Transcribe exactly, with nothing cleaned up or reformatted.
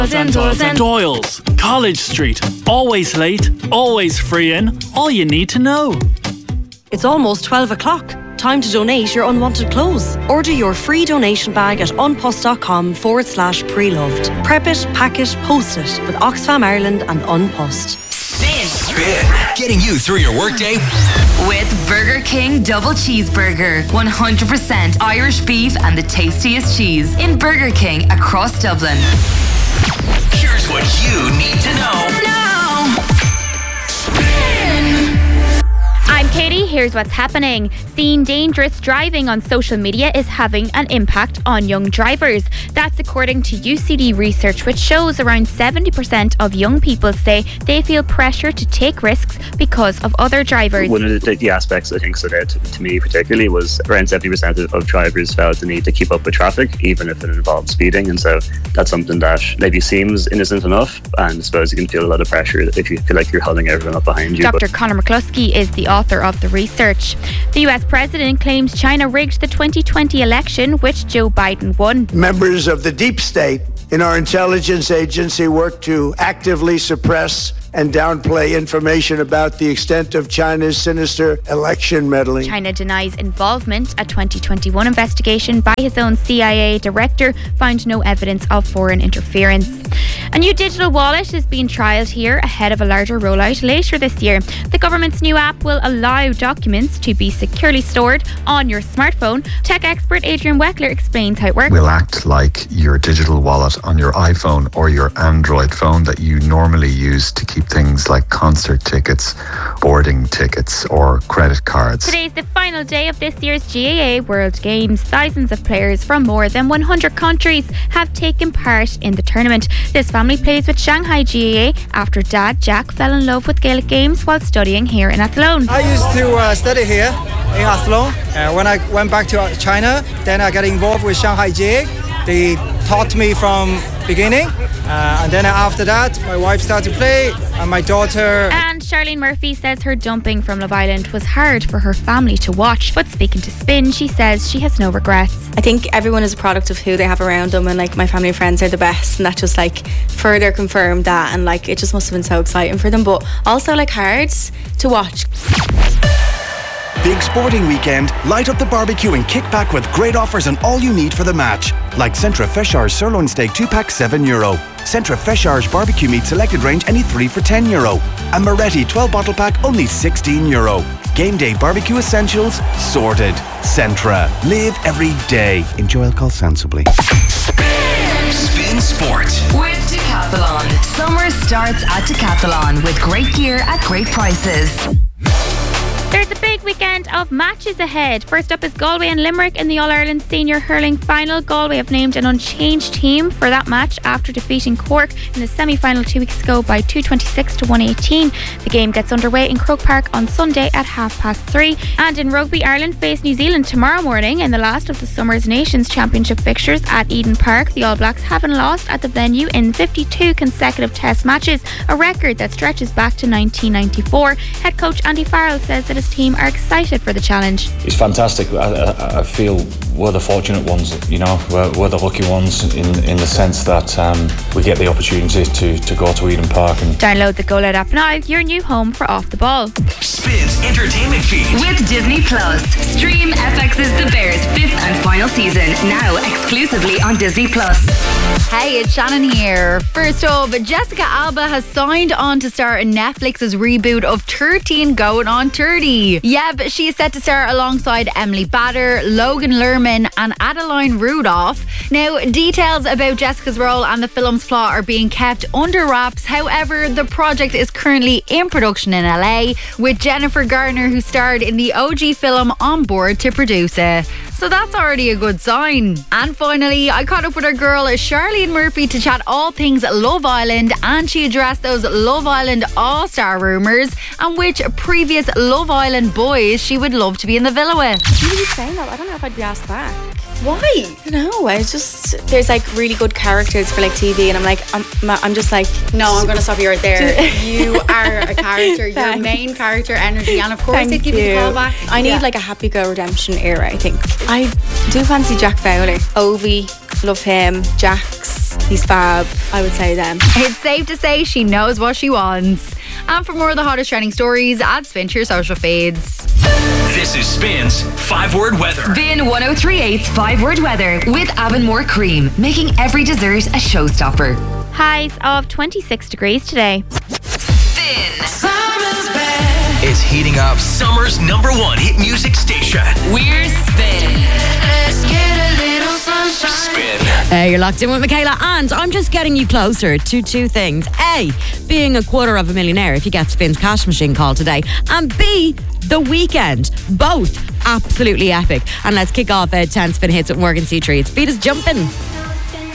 Doyle's, College Street. Always late, always free in. All you need to know. It's almost twelve o'clock. Time to donate your unwanted clothes. Order your free donation bag at unpost.com forward slash pre-loved. Prep it, pack it, post it with Oxfam Ireland and Unpost. Spin. Spin. Getting you through your workday. With Burger King Double Cheeseburger. one hundred percent Irish beef and the tastiest cheese. In Burger King across Dublin. Here's what you need to know. Now. Spin. I'm Katie, here's what's happening. Seeing dangerous driving on social media is having an impact on young drivers. That's according to U C D research, which shows around seventy percent of young people say they feel pressure to take risks because of other drivers. One of the, the aspects I think stood out to, to me particularly was around seventy percent of, of drivers felt the need to keep up with traffic, even if it involved speeding. And so that's something that maybe seems innocent enough, and I suppose you can feel a lot of pressure if you feel like you're holding everyone up behind you. Doctor Conor McCluskey is the author of the research. The U S president claims China rigged the twenty twenty election, which Joe Biden won. Members of the deep state in our intelligence agency work to actively suppress and downplay information about the extent of China's sinister election meddling. China denies involvement. A twenty twenty-one investigation by his own C I A director found no evidence of foreign interference. A new digital wallet is being trialled here ahead of a larger rollout later this year. The government's new app will allow documents to be securely stored on your smartphone. Tech expert Adrian Weckler explains how it works. Will act like your digital wallet on your iPhone or your Android phone that you normally use to keep things like concert tickets, boarding tickets or credit cards. Today's the final day of this year's G A A World Games. Thousands of players from more than one hundred countries have taken part in the tournament. This family plays with Shanghai G A A after dad Jack fell in love with Gaelic games while studying here in Athlone. I used to uh, study here in Athlone. Uh, when I went back to China, then I got involved with Shanghai G A A. They taught me from beginning, uh, and then after that my wife started to play and my daughter. And Charlene Murphy says her dumping from Love Island was hard for her family to watch, but speaking to Spin, she says she has no regrets. I think everyone is a product of who they have around them, and like my family and friends are the best, and that just like further confirmed that, and like it just must have been so exciting for them, but also like hard to watch. Big sporting weekend, light up the barbecue and kick back with great offers on all you need for the match. Like Centra Feshar's sirloin steak two pack seven euro. Centra Feshar's barbecue meat selected range any three for ten euro. And Moretti twelve bottle pack only sixteen euro. Game day barbecue essentials sorted. Centra. Live every day. Enjoy alcohol sensibly. Spin, Spin Sport. With Decathlon. Summer starts at Decathlon with great gear at great prices. There's a big weekend of matches ahead. First up is Galway and Limerick in the All-Ireland Senior Hurling Final. Galway have named an unchanged team for that match after defeating Cork in the semi-final two weeks ago by two twenty-six to one eighteen. The game gets underway in Croke Park on Sunday at half past three. And in rugby, Ireland face New Zealand tomorrow morning in the last of the Summer's Nations Championship fixtures at Eden Park. The All Blacks haven't lost at the venue in fifty-two consecutive test matches, a record that stretches back to nineteen ninety-four. Head coach Andy Farrell says that his team are excited for the challenge. It's fantastic. I, I, I feel we're the fortunate ones, you know, we're, we're the lucky ones in, in the sense that um, we get the opportunity to, to go to Eden Park. And download the Go Loud app now, your new home for Off the Ball. Spins entertainment feed. With Disney Plus. Stream F X's The Bears fifth and final season, now exclusively on Disney Plus. Hey, it's Shannon here. First up, Jessica Alba has signed on to star in Netflix's reboot of thirteen Going on thirty. Yeah, but she is set to star alongside Emily Bader, Logan Lerman and Adeline Rudolph. Now, details about Jessica's role and the film's plot are being kept under wraps. However, the project is currently in production in L A, with Jennifer Garner, who starred in the O G film, on board to produce it. So that's already a good sign. And finally, I caught up with our girl Charlene Murphy to chat all things Love Island, and she addressed those Love Island All-Star rumours and which previous Love Island boys she would love to be in the villa with. You keep saying that. I don't know if I'd be asked back. Why? I don't know. I just, there's like really good characters for like T V, and I'm like, I'm, I'm just like, no, I'm going to stop you right there. You are a character, your main character energy, and of course Thank they give you the call back. I need yeah. like a happy go redemption era, I think. I do fancy Jack Fowler. Ovi, love him. Jax. he's fab. I would say them. It's safe to say she knows what she wants. And for more of the hottest trending stories, add Spin to your social feeds. This is Spin's five-word weather. Spin ten thirty-eight's five-word weather with Avonmore Cream, making every dessert a showstopper. Highs of twenty-six degrees today. It's heating up summer's number one hit music station. We're Spin. Let's get a little sunshine. Spin. Uh, you're locked in with Michaela, and I'm just getting you closer to two things. A, being a quarter of a millionaire if you get Spin's cash machine call today. And B, the weekend. Both absolutely epic. And let's kick off uh, ten Spin hits with Morgan C. Treats. Beat us jumping.